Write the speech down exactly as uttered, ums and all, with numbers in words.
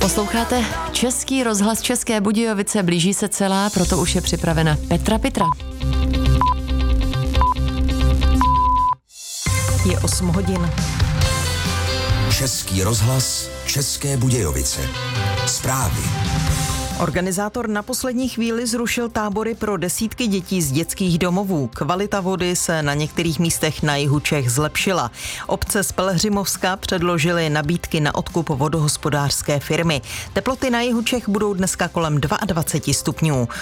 Posloucháte Český rozhlas České Budějovice, blíží se celá, proto už je připravena Petra Pitra. Je osm hodin. Český rozhlas České Budějovice. Zprávy. Organizátor na poslední chvíli zrušil tábory pro desítky dětí z dětských domovů. Kvalita vody se na některých místech na jihu Čech zlepšila. Obce z Pelhřimovska předložily nabídky na odkup vodohospodářské firmy. Teploty na jihu Čech budou dneska kolem dvacet dva stupňů.